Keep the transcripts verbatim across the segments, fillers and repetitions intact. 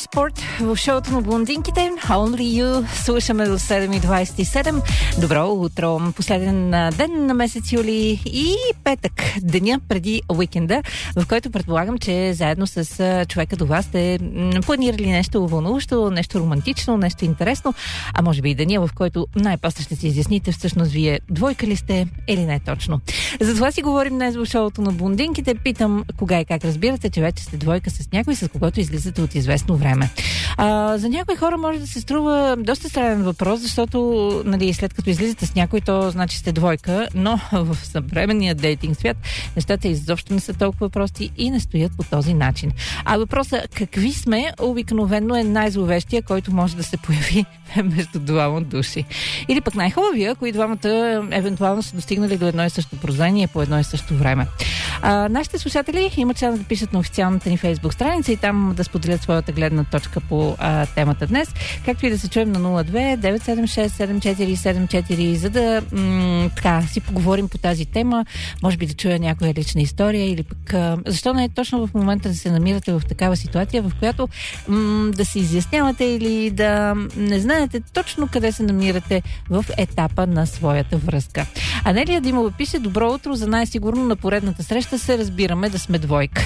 Sport в шоуто на блондинките. Only You. Слушаме до седем и двайсет и седем. Добро утро. Последен ден на месец юли и петък. Деня преди уикенда, в който предполагам, че заедно с човека до вас сте планирали нещо вълнуващо, нещо романтично, нещо интересно, а може би и деня, в който най-после ще си изясните всъщност вие двойка ли сте или не точно. За това си говорим днес в шоуто на блондинките. Питам кога и как разбирате, че вече сте двойка с някой, с когото излизате от известно време. А, за някои хора може да се струва доста странен въпрос, защото нали, след като излизате с някой, то значи сте двойка, но в съвременния дейтинг свят нещата изобщо не са толкова прости и не стоят по този начин. А въпросът какви сме обикновено е най-зловещия, който може да се появи между двама души. Или пък най-хубавия, кои двамата евентуално са достигнали до едно и също прозрение по едно и също време. А, нашите слушатели имат шанс да пишат на официалната ни Фейсбук страница и там да споделят своята гледна точка по а, темата днес, както и да се чуем на нула две девет седем шест седем четири седем четири, за да м- така, си поговорим по тази тема, може би да чуя някоя лична история или пък а, защо не е точно в момента да се намирате в такава ситуация, в която м- да се изяснявате или да не знаете точно къде се намирате в етапа на своята връзка. Анелия Димова пише: добро утро, за най-сигурно на поредната среща се разбираме да сме двойка.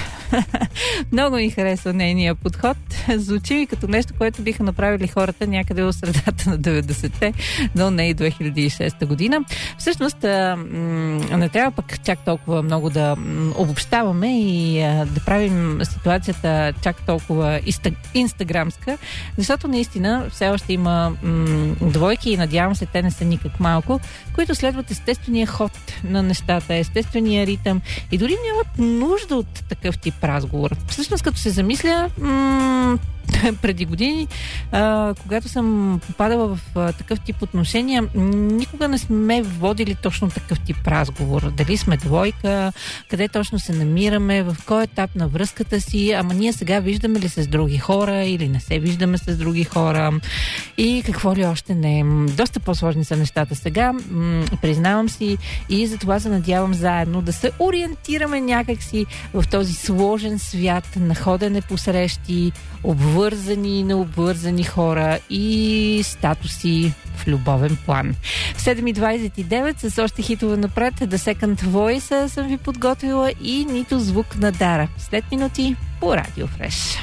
Много ми харесва нейния подход. Звучи ми като нещо, което биха направили хората някъде в средата на деветдесетте, но не и две хиляди и шеста година. Всъщност, м- не трябва пък чак толкова много да м- обобщаваме и а, да правим ситуацията чак толкова инста- инстаграмска, защото наистина все още има м- двойки и надявам се те не са никак малко, които следват естествения ход на нещата, естествения ритъм и дори нямат нужда от такъв тип разговор. Всъщност, като се замисля, м- преди години, а, когато съм попадала в а, такъв тип отношения, никога не сме водили точно такъв тип разговор. Дали сме двойка, къде точно се намираме, в кой етап на връзката си, ама ние сега виждаме ли се с други хора или не се виждаме с други хора и какво ли още не. Доста по-сложни са нещата сега, м- признавам си, и затова се надявам заедно да се ориентираме някакси в този сложен свят на ходене по срещи, обвързани и необвързани хора и статуси в любовен план. В седем и двайсет и девет с още хитове напред. The Second Voice съм ви подготвила и нито звук на Дара. След минути по Радио Фреш.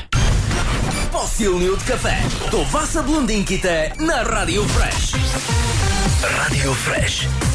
По-силни от кафе. Това са блондинките на Радио Фреш. Радио Фреш.